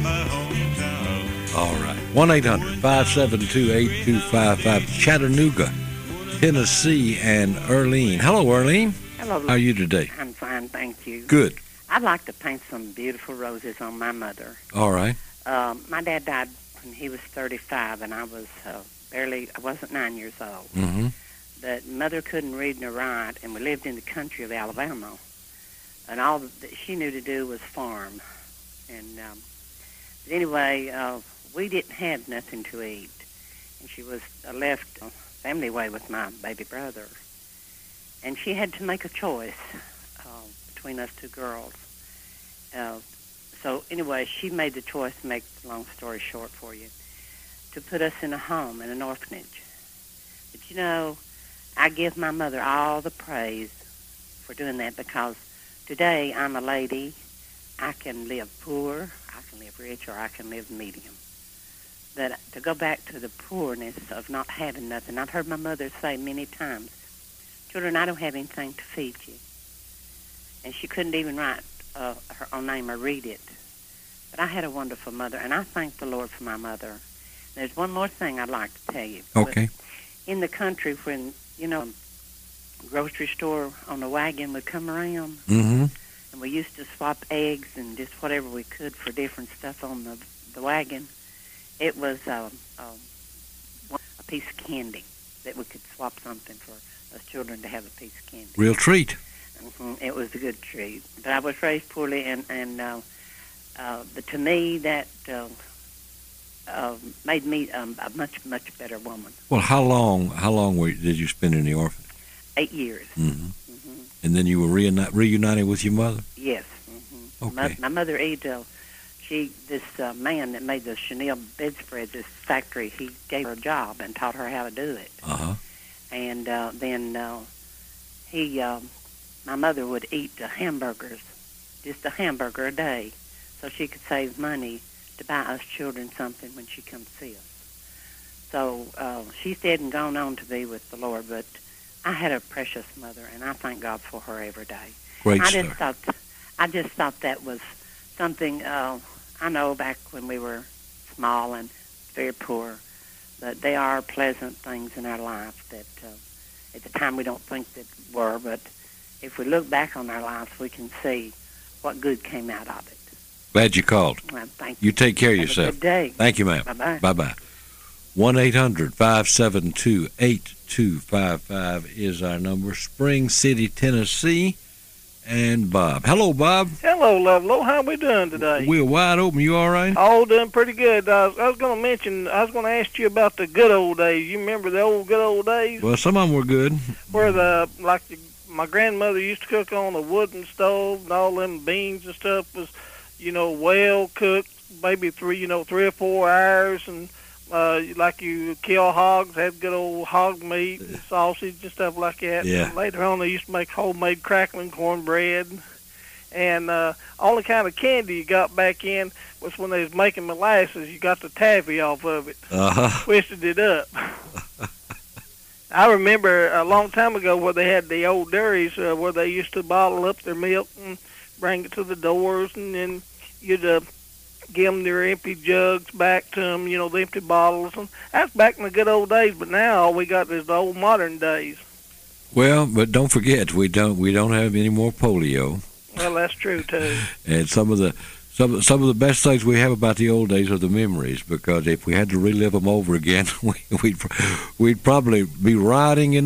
All right. 1-800-572-8255. Chattanooga, Tennessee, and Earlene. Hello, Earlene. Hello. How are you today? I'm fine, thank you. Good. I'd like to paint some beautiful roses on my mother. All right. My dad died when he was 35, and I was I wasn't 9 years old. Mm-hmm. But mother couldn't read nor write, and we lived in the country of Alabama. And all that she knew to do was farm. And but anyway, we didn't have nothing to eat. And she was left family way with my baby brother. And she had to make a choice between us two girls. So anyway, she made the choice, to make the long story short for you, to put us in a home, in an orphanage. But you know, I give my mother all the praise for doing that, because today I'm a lady. I can live poor, I can live rich, or I can live medium. But to go back to the poorness of not having nothing, I've heard my mother say many times, "Children, I don't have anything to feed you." And she couldn't even write her own name or read it. But I had a wonderful mother, and I thank the Lord for my mother. There's one more thing I'd like to tell you. Okay. In the country, when, grocery store on the wagon would come around, Mm-hmm. and we used to swap eggs and just whatever we could for different stuff on the wagon, it was a piece of candy that we could swap something for us children to have a piece of candy. Real treat. Mm-hmm. It was a good treat. But I was raised poorly, but to me that made me a much, much better woman. Well, how long did you spend in the orphanage? 8 years. Mm-hmm. Mm-hmm. And then you were reunited with your mother? Yes. Mm-hmm. Okay. My mother, this man that made the chenille bedspreads, this factory, he gave her a job and taught her how to do it. Uh-huh. And then my mother would eat hamburgers, just a hamburger a day, so she could save money to buy us children something when she come to see us. So she's dead and gone on to be with the Lord, but I had a precious mother, and I thank God for her every day. Great I just thought that was something, I know back when we were small and very poor, but they are pleasant things in our life that at the time we don't think that were, but if we look back on our lives, we can see what good came out of it. Glad you called. Well, thank you. You take care of Have yourself. a good day. Thank you, ma'am. Bye-bye. Bye-bye. 1-800-572-8255 is our number. Spring City, Tennessee, and Bob. Hello, Bob. Hello, Lovelo. How we doing today? We're wide open. You all right? All doing pretty good. I was going to ask you about the good old days. You remember the good old days? Well, some of them were good. Where my grandmother used to cook on a wooden stove, and all them beans and stuff was, well cooked, maybe 3 or 4 hours, and like you kill hogs, had good old hog meat and sausage and stuff like that. Yeah. And later on, they used to make homemade crackling cornbread. And only kind of candy you got back in was when they was making molasses. You got the taffy off of it, twisted it up. I remember a long time ago where they had the old dairies where they used to bottle up their milk and bring it to the doors, and then you'd give them their empty jugs back to them, the empty bottles. And that's back in the good old days, but now all we got is the old modern days. Well, but don't forget, we don't have any more polio. Well, that's true too. And some of the best things we have about the old days are the memories, because if we had to relive them over again, we'd probably be riding in